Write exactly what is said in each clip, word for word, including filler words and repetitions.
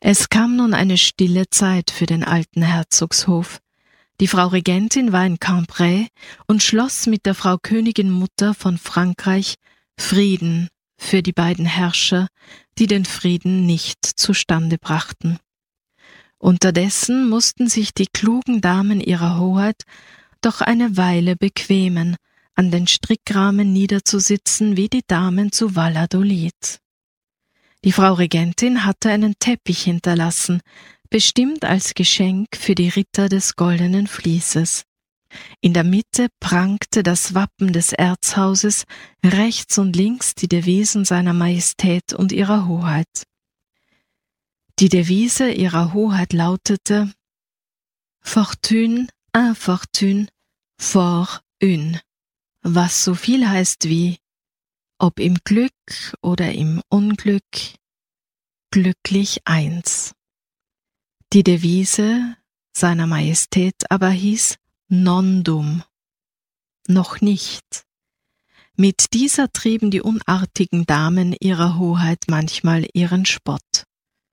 Es kam nun eine stille Zeit für den alten Herzogshof. Die Frau Regentin war in Cambrai und schloss mit der Frau Königin Mutter von Frankreich Frieden für die beiden Herrscher, die den Frieden nicht zustande brachten. Unterdessen mussten sich die klugen Damen ihrer Hoheit doch eine Weile bequemen, an den Strickrahmen niederzusitzen wie die Damen zu Valladolid. Die Frau Regentin hatte einen Teppich hinterlassen, bestimmt als Geschenk für die Ritter des Goldenen Vließes. In der Mitte prangte das Wappen des Erzhauses, rechts und links die Devisen seiner Majestät und ihrer Hoheit. Die Devise ihrer Hoheit lautete Fortune, infortune, fort une, was so viel heißt wie ob im Glück oder im Unglück, glücklich eins. Die Devise seiner Majestät aber hieß non dum, noch nicht. Mit dieser trieben die unartigen Damen ihrer Hoheit manchmal ihren Spott.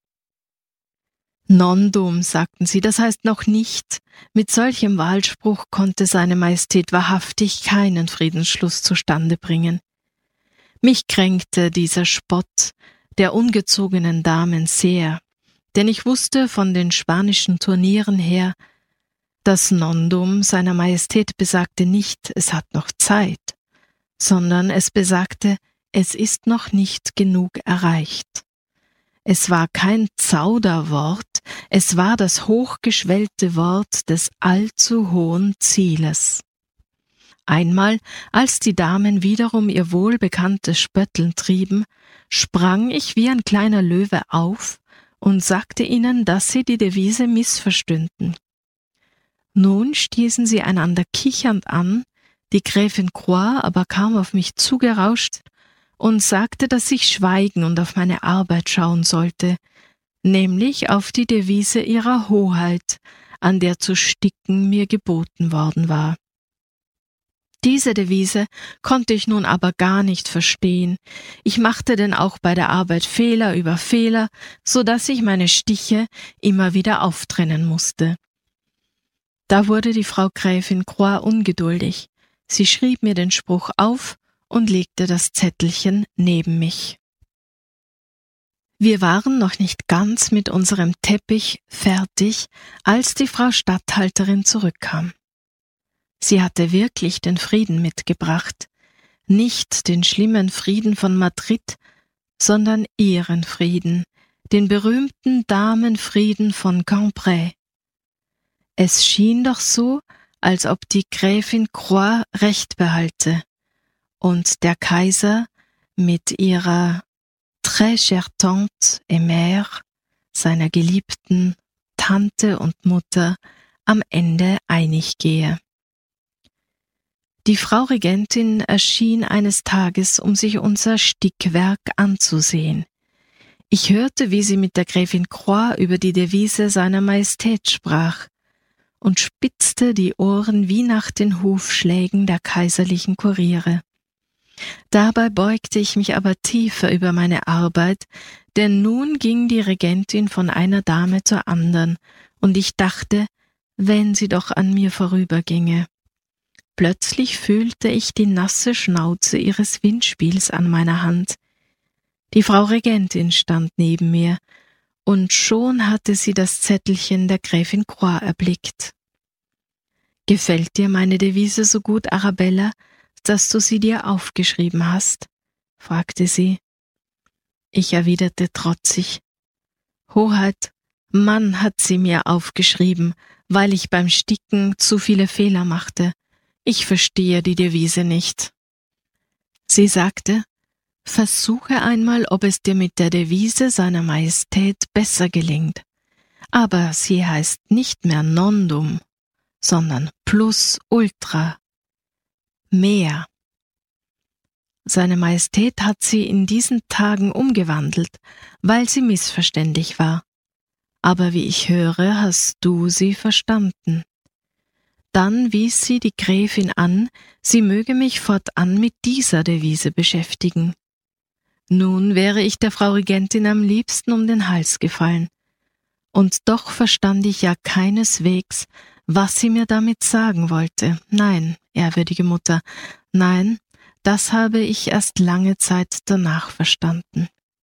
Non dum, sagten sie, das heißt noch nicht. Mit solchem Wahlspruch konnte seine Majestät wahrhaftig keinen Friedensschluss zustande bringen. Mich kränkte dieser Spott der ungezogenen Damen sehr, denn ich wusste von den spanischen Turnieren her, das Non dum seiner Majestät besagte nicht, es hat noch Zeit, sondern es besagte, es ist noch nicht genug erreicht. Es war kein Zauderwort, es war das hochgeschwellte Wort des allzu hohen Zieles. Einmal, als die Damen wiederum ihr wohlbekanntes Spötteln trieben, sprang ich wie ein kleiner Löwe auf und sagte ihnen, dass sie die Devise missverstünden. Nun stießen sie einander kichernd an, die Gräfin Croix aber kam auf mich zugerauscht und sagte, dass ich schweigen und auf meine Arbeit schauen sollte, nämlich auf die Devise ihrer Hoheit, an der zu sticken mir geboten worden war. Diese Devise konnte ich nun aber gar nicht verstehen. Ich machte denn auch bei der Arbeit Fehler über Fehler, so dass ich meine Stiche immer wieder auftrennen musste. Da wurde die Frau Gräfin Croix ungeduldig. Sie schrieb mir den Spruch auf und legte das Zettelchen neben mich. Wir waren noch nicht ganz mit unserem Teppich fertig, als die Frau Statthalterin zurückkam. Sie hatte wirklich den Frieden mitgebracht, nicht den schlimmen Frieden von Madrid, sondern ihren Frieden, den berühmten Damenfrieden von Cambrai. Es schien doch so, als ob die Gräfin Croix Recht behalte und der Kaiser mit ihrer très chère tante et mère, seiner geliebten Tante und Mutter, am Ende einig gehe. Die Frau Regentin erschien eines Tages, um sich unser Stickwerk anzusehen. Ich hörte, wie sie mit der Gräfin Croix über die Devise seiner Majestät sprach und spitzte die Ohren wie nach den Hufschlägen der kaiserlichen Kuriere. Dabei beugte ich mich aber tiefer über meine Arbeit, denn nun ging die Regentin von einer Dame zur anderen, und ich dachte, wenn sie doch an mir vorüberginge. Plötzlich fühlte ich die nasse Schnauze ihres Windspiels an meiner Hand. Die Frau Regentin stand neben mir, und schon hatte sie das Zettelchen der Gräfin Croix erblickt. »Gefällt dir meine Devise so gut, Arabella, dass du sie dir aufgeschrieben hast?« fragte sie. Ich erwiderte trotzig, »Hoheit, Mann hat sie mir aufgeschrieben, weil ich beim Sticken zu viele Fehler machte. Ich verstehe die Devise nicht.« Sie sagte, »Versuche einmal, ob es dir mit der Devise seiner Majestät besser gelingt. Aber sie heißt nicht mehr non dum, sondern plus ultra, mehr. Seine Majestät hat sie in diesen Tagen umgewandelt, weil sie missverständlich war. Aber wie ich höre, hast du sie verstanden.« Dann wies sie die Gräfin an, sie möge mich fortan mit dieser Devise beschäftigen. Nun wäre ich der Frau Regentin am liebsten um den Hals gefallen. Und doch verstand ich ja keineswegs, was sie mir damit sagen wollte. Nein, ehrwürdige Mutter, nein, das habe ich erst lange Zeit danach verstanden.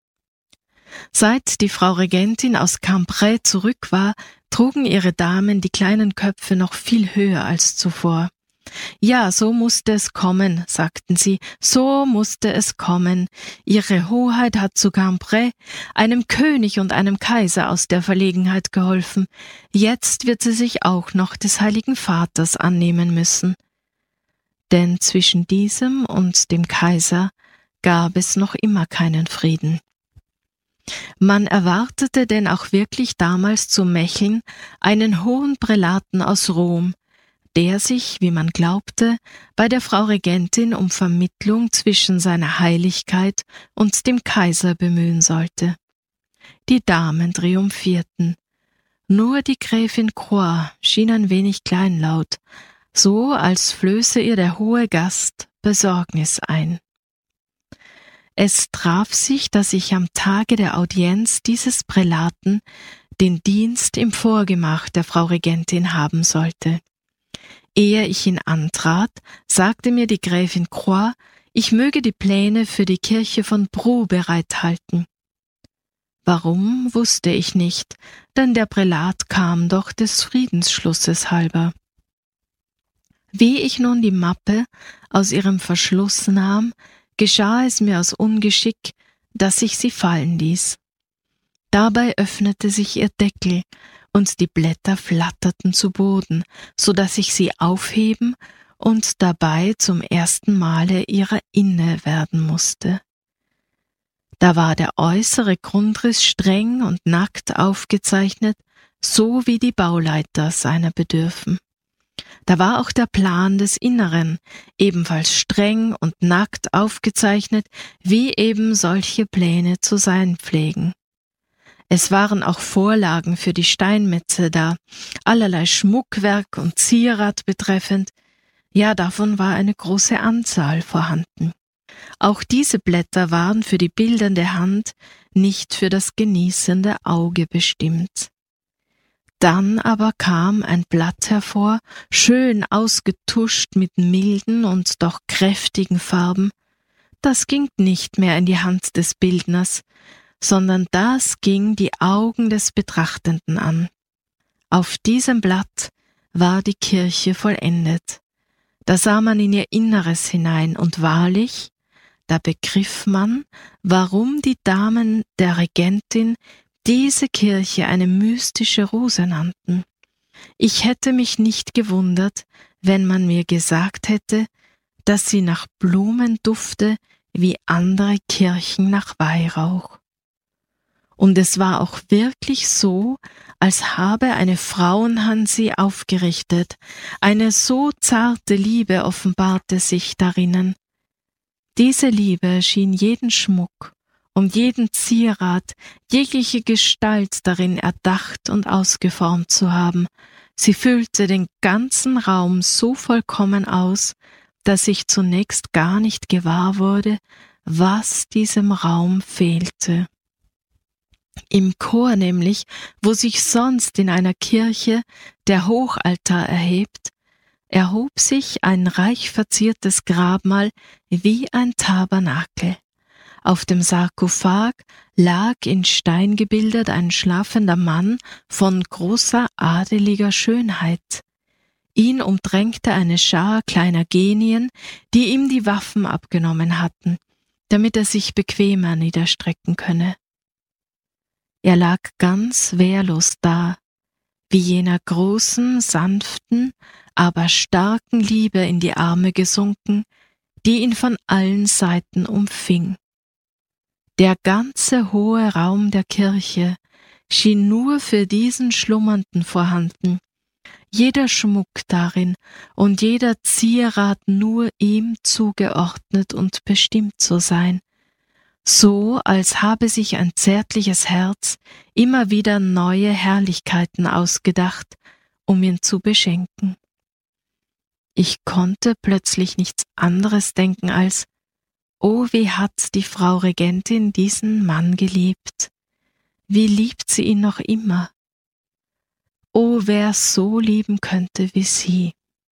Seit die Frau Regentin aus Cambrai zurück war, trugen ihre Damen die kleinen Köpfe noch viel höher als zuvor. Ja, so musste es kommen, sagten sie, so musste es kommen. Ihre Hoheit hat zu Cambrai einem König und einem Kaiser aus der Verlegenheit geholfen. Jetzt wird sie sich auch noch des Heiligen Vaters annehmen müssen. Denn zwischen diesem und dem Kaiser gab es noch immer keinen Frieden. Man erwartete denn auch wirklich damals zu Mecheln einen hohen Prälaten aus Rom, der sich, wie man glaubte, bei der Frau Regentin um Vermittlung zwischen seiner Heiligkeit und dem Kaiser bemühen sollte. Die Damen triumphierten. Nur die Gräfin Croix schien ein wenig kleinlaut, so als flöße ihr der hohe Gast Besorgnis ein. Es traf sich, dass ich am Tage der Audienz dieses Prälaten den Dienst im Vorgemach der Frau Regentin haben sollte. Ehe ich ihn antrat, sagte mir die Gräfin Croix, ich möge die Pläne für die Kirche von Brou bereithalten. Warum, wusste ich nicht, denn der Prälat kam doch des Friedensschlusses halber. Wie ich nun die Mappe aus ihrem Verschluss nahm, geschah es mir aus Ungeschick, dass ich sie fallen ließ. Dabei öffnete sich ihr Deckel, und die Blätter flatterten zu Boden, so dass ich sie aufheben und dabei zum ersten Male ihrer inne werden musste. Da war der äußere Grundriss streng und nackt aufgezeichnet, so wie die Bauleiter seiner bedürfen. Da war auch der Plan des Inneren, ebenfalls streng und nackt aufgezeichnet, wie eben solche Pläne zu sein pflegen. Es waren auch Vorlagen für die Steinmetze da, allerlei Schmuckwerk und Zierat betreffend, ja, davon war eine große Anzahl vorhanden. Auch diese Blätter waren für die bildende Hand, nicht für das genießende Auge bestimmt. Dann aber kam ein Blatt hervor, schön ausgetuscht mit milden und doch kräftigen Farben. Das ging nicht mehr in die Hand des Bildners, sondern das ging die Augen des Betrachtenden an. Auf diesem Blatt war die Kirche vollendet. Da sah man in ihr Inneres hinein, und wahrlich, da begriff man, warum die Damen der Regentin diese Kirche eine mystische Rose nannten. Ich hätte mich nicht gewundert, wenn man mir gesagt hätte, dass sie nach Blumen dufte wie andere Kirchen nach Weihrauch. Und es war auch wirklich so, als habe eine Frauenhand sie aufgerichtet, eine so zarte Liebe offenbarte sich darinnen. Diese Liebe schien jeden Schmuck und jeden Zierat, jegliche Gestalt darin erdacht und ausgeformt zu haben. Sie füllte den ganzen Raum so vollkommen aus, dass ich zunächst gar nicht gewahr wurde, was diesem Raum fehlte. Im Chor nämlich, wo sich sonst in einer Kirche der Hochaltar erhebt, erhob sich ein reich verziertes Grabmal wie ein Tabernakel. Auf dem Sarkophag lag in Stein gebildet ein schlafender Mann von großer adeliger Schönheit. Ihn umdrängte eine Schar kleiner Genien, die ihm die Waffen abgenommen hatten, damit er sich bequemer niederstrecken könne. Er lag ganz wehrlos da, wie jener großen, sanften, aber starken Liebe in die Arme gesunken, die ihn von allen Seiten umfing. Der ganze hohe Raum der Kirche schien nur für diesen Schlummernden vorhanden, jeder Schmuck darin und jeder Zierat nur ihm zugeordnet und bestimmt zu sein, so als habe sich ein zärtliches Herz immer wieder neue Herrlichkeiten ausgedacht, um ihn zu beschenken. Ich konnte plötzlich nichts anderes denken als: Oh, wie hat die Frau Regentin diesen Mann geliebt! Wie liebt sie ihn noch immer! Oh, wer so lieben könnte wie sie.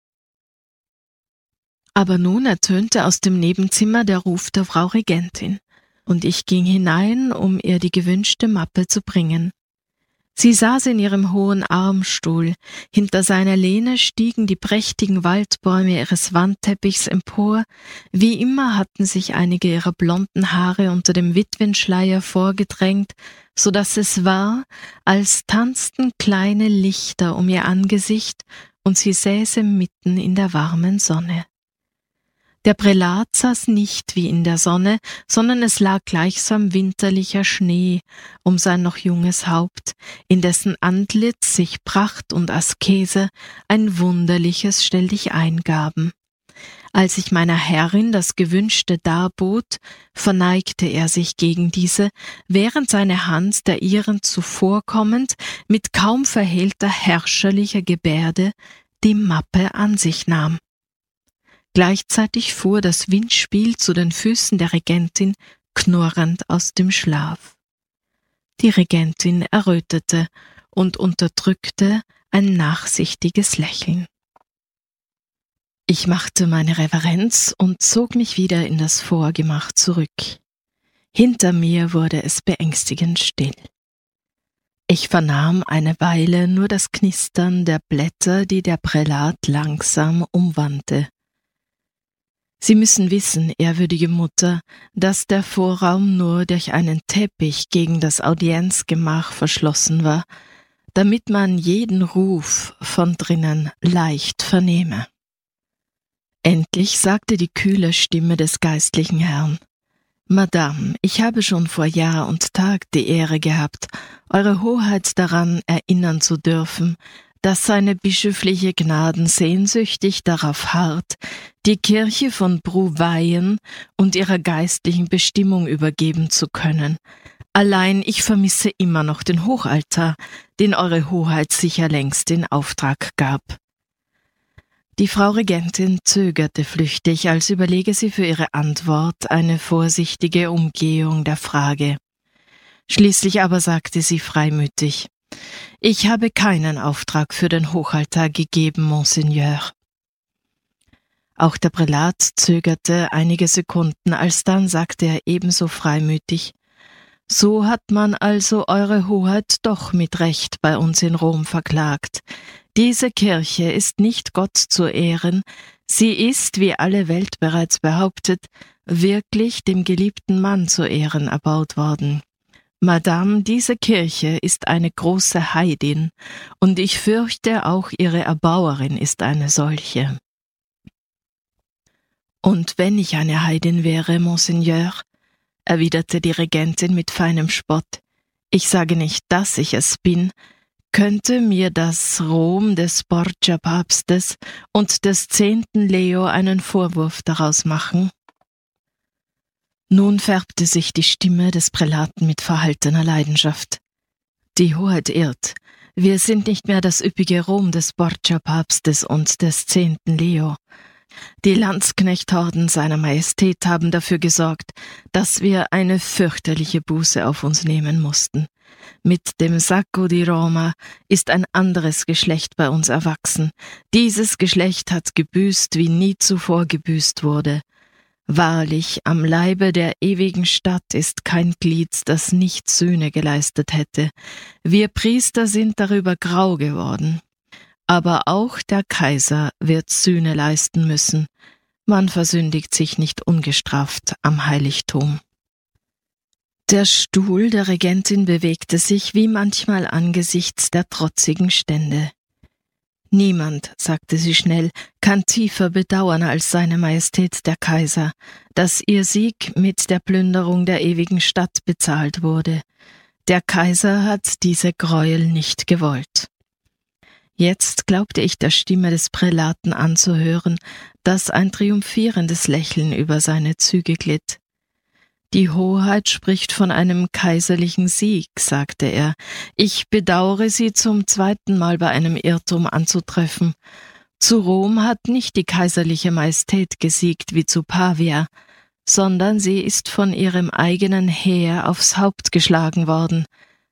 Aber nun ertönte aus dem Nebenzimmer der Ruf der Frau Regentin, und ich ging hinein, um ihr die gewünschte Mappe zu bringen. Sie saß in ihrem hohen Armstuhl, hinter seiner Lehne stiegen die prächtigen Waldbäume ihres Wandteppichs empor, wie immer hatten sich einige ihrer blonden Haare unter dem Witwenschleier vorgedrängt, so dass es war, als tanzten kleine Lichter um ihr Angesicht und sie säße mitten in der warmen Sonne. Der Prälat saß nicht wie in der Sonne, sondern es lag gleichsam winterlicher Schnee um sein noch junges Haupt, in dessen Antlitz sich Pracht und Askese ein wunderliches Stelldichein gaben. Als ich meiner Herrin das Gewünschte darbot, verneigte er sich gegen diese, während seine Hand der ihren zuvorkommend mit kaum verhehlter herrscherlicher Gebärde die Mappe an sich nahm. Gleichzeitig fuhr das Windspiel zu den Füßen der Regentin knurrend aus dem Schlaf. Die Regentin errötete und unterdrückte ein nachsichtiges Lächeln. Ich machte meine Reverenz und zog mich wieder in das Vorgemach zurück. Hinter mir wurde es beängstigend still. Ich vernahm eine Weile nur das Knistern der Blätter, die der Prälat langsam umwandte. Sie müssen wissen, ehrwürdige Mutter, dass der Vorraum nur durch einen Teppich gegen das Audienzgemach verschlossen war, damit man jeden Ruf von drinnen leicht vernehme. Endlich sagte die kühle Stimme des geistlichen Herrn: »Madame, ich habe schon vor Jahr und Tag die Ehre gehabt, Eure Hoheit daran erinnern zu dürfen, dass seine bischöfliche Gnaden sehnsüchtig darauf harrt, die Kirche von Brouweyen und ihrer geistlichen Bestimmung übergeben zu können. Allein ich vermisse immer noch den Hochaltar, den Eure Hoheit sicher längst in Auftrag gab.« Die Frau Regentin zögerte flüchtig, als überlege sie für ihre Antwort eine vorsichtige Umgehung der Frage. Schließlich aber sagte sie freimütig: »Ich habe keinen Auftrag für den Hochaltar gegeben, Monseigneur.« Auch der Prälat zögerte einige Sekunden, alsdann sagte er ebenso freimütig: »So hat man also Eure Hoheit doch mit Recht bei uns in Rom verklagt. Diese Kirche ist nicht Gott zu Ehren, sie ist, wie alle Welt bereits behauptet, wirklich dem geliebten Mann zu Ehren erbaut worden. Madame, diese Kirche ist eine große Heidin, und ich fürchte, auch ihre Erbauerin ist eine solche.« »Und wenn ich eine Heidin wäre, Monseigneur«, erwiderte die Regentin mit feinem Spott, »ich sage nicht, dass ich es bin, könnte mir das Rom des Borgia-Papstes und des zehnten Leo einen Vorwurf daraus machen?« Nun färbte sich die Stimme des Prälaten mit verhaltener Leidenschaft. »Die Hoheit irrt. Wir sind nicht mehr das üppige Rom des Borgia-Papstes und des zehnten Leo. Die Landsknechthorden seiner Majestät haben dafür gesorgt, dass wir eine fürchterliche Buße auf uns nehmen mussten. Mit dem Sacco di Roma ist ein anderes Geschlecht bei uns erwachsen. Dieses Geschlecht hat gebüßt, wie nie zuvor gebüßt wurde. Wahrlich, am Leibe der ewigen Stadt ist kein Glied, das nicht Sühne geleistet hätte. Wir Priester sind darüber grau geworden. Aber auch der Kaiser wird Sühne leisten müssen. Man versündigt sich nicht ungestraft am Heiligtum.« Der Stuhl der Regentin bewegte sich wie manchmal angesichts der trotzigen Stände. »Niemand«, sagte sie schnell, »kann tiefer bedauern als seine Majestät der Kaiser, dass ihr Sieg mit der Plünderung der ewigen Stadt bezahlt wurde. Der Kaiser hat diese Gräuel nicht gewollt.« Jetzt glaubte ich der Stimme des Prälaten anzuhören, dass ein triumphierendes Lächeln über seine Züge glitt. »Die Hoheit spricht von einem kaiserlichen Sieg«, sagte er. »Ich bedauere Sie zum zweiten Mal bei einem Irrtum anzutreffen. Zu Rom hat nicht die kaiserliche Majestät gesiegt wie zu Pavia, sondern sie ist von ihrem eigenen Heer aufs Haupt geschlagen worden.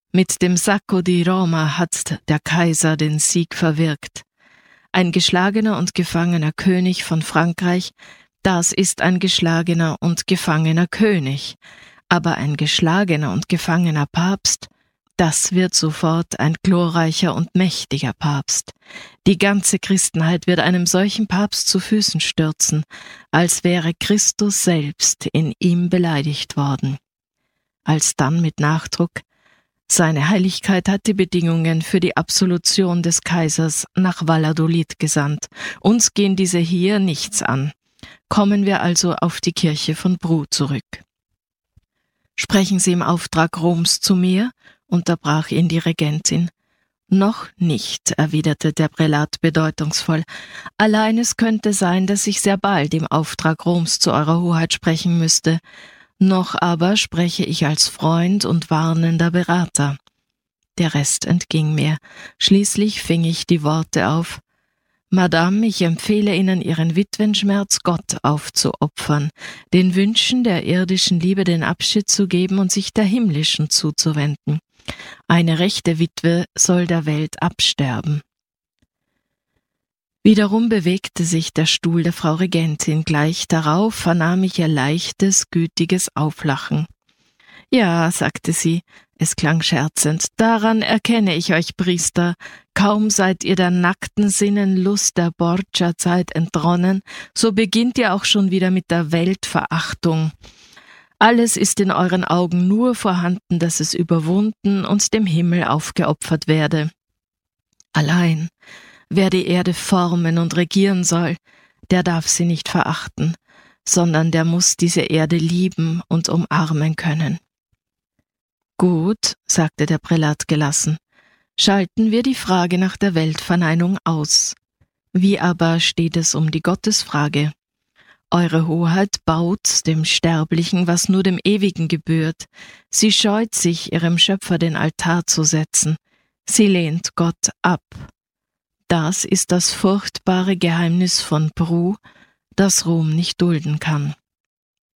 Mit dem Sacco di Roma hat der Kaiser den Sieg verwirkt. Ein geschlagener und gefangener König von Frankreich, das ist ein geschlagener und gefangener König. Aber ein geschlagener und gefangener Papst, das wird sofort ein glorreicher und mächtiger Papst. Die ganze Christenheit wird einem solchen Papst zu Füßen stürzen, als wäre Christus selbst in ihm beleidigt worden. Alsdann mit Nachdruck: Seine Heiligkeit hat die Bedingungen für die Absolution des Kaisers nach Valladolid gesandt. Uns gehen diese hier nichts an. Kommen wir also auf die Kirche von Brou zurück. »Sprechen Sie im Auftrag Roms zu mir?« unterbrach ihn die Regentin. »Noch nicht«, erwiderte der Prälat bedeutungsvoll. »Allein es könnte sein, dass ich sehr bald im Auftrag Roms zu Eurer Hoheit sprechen müsste. Noch aber spreche ich als Freund und warnender Berater.« Der Rest entging mir. Schließlich fing ich die Worte auf: »Madame, ich empfehle Ihnen, Ihren Witwenschmerz Gott aufzuopfern, den Wünschen der irdischen Liebe den Abschied zu geben und sich der himmlischen zuzuwenden. Eine rechte Witwe soll der Welt absterben.« Wiederum bewegte sich der Stuhl der Frau Regentin. Gleich darauf vernahm ich ihr leichtes, gütiges Auflachen. »Ja«, sagte sie, es klang scherzend, »daran erkenne ich euch, Priester. Kaum seid ihr der nackten Sinnenlust der Borgia-Zeit entronnen, so beginnt ihr auch schon wieder mit der Weltverachtung. Alles ist in euren Augen nur vorhanden, dass es überwunden und dem Himmel aufgeopfert werde. Allein, wer die Erde formen und regieren soll, der darf sie nicht verachten, sondern der muss diese Erde lieben und umarmen können.« »Gut«, sagte der Prälat gelassen, »schalten wir die Frage nach der Weltverneinung aus. Wie aber steht es um die Gottesfrage? Eure Hoheit baut dem Sterblichen, was nur dem Ewigen gebührt. Sie scheut sich, ihrem Schöpfer den Altar zu setzen. Sie lehnt Gott ab. Das ist das furchtbare Geheimnis von Brou, das Rom nicht dulden kann.«